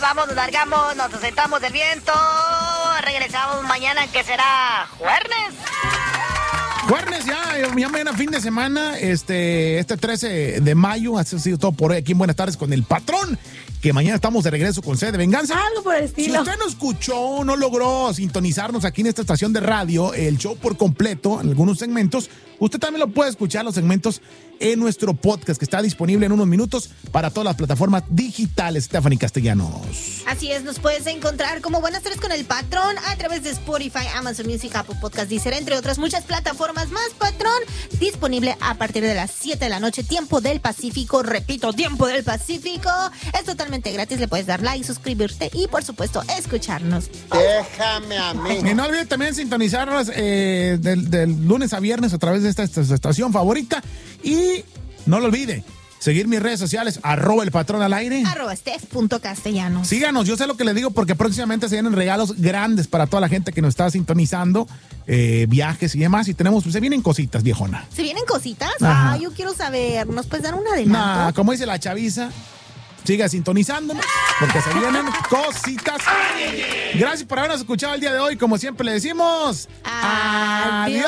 vamos, nos largamos, nos sentamos del viento. Regresamos mañana, que será jueves. Jueves ya mañana fin de semana, este 13 de mayo, ha sido todo por hoy aquí en Buenas Tardes con el Patrón, que mañana estamos de regreso con sede de venganza. Algo por el estilo. Si usted no escuchó, no logró sintonizarnos aquí en esta estación de radio, el show por completo, en algunos segmentos, usted también lo puede escuchar, los segmentos, en nuestro podcast, que está disponible en unos minutos para todas las plataformas digitales. Stephanie Castellanos. Así es, nos puedes encontrar como Buenas Tardes con el Patrón a través de Spotify, Amazon Music, Apple Podcast, Deezer, entre otras muchas plataformas más. Patrón, disponible a partir de las 7 de la noche, tiempo del Pacífico. Repito, tiempo del Pacífico. Es totalmente gratis, le puedes dar like, suscribirte y, por supuesto, escucharnos. Déjame a mí. Y no olvide también sintonizarnos del lunes a viernes a través de esta estación favorita. Y no lo olvide, seguir mis redes sociales, @elpatrón_al_aire. @steph.castellanos. Síganos, yo sé lo que les digo porque próximamente se vienen regalos grandes para toda la gente que nos está sintonizando, viajes y demás. Y se vienen cositas, viejona. ¿Se vienen cositas? Ajá. Ah, yo quiero saber. ¿Nos puedes dar un adelanto? Nah, como dice la chaviza, siga sintonizándonos porque se vienen cositas. Gracias por habernos escuchado el día de hoy. Como siempre le decimos, ¡adiós!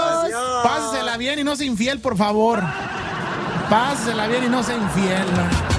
Pásesela bien y no sea infiel, por favor. Pásesela bien y no sea infiel.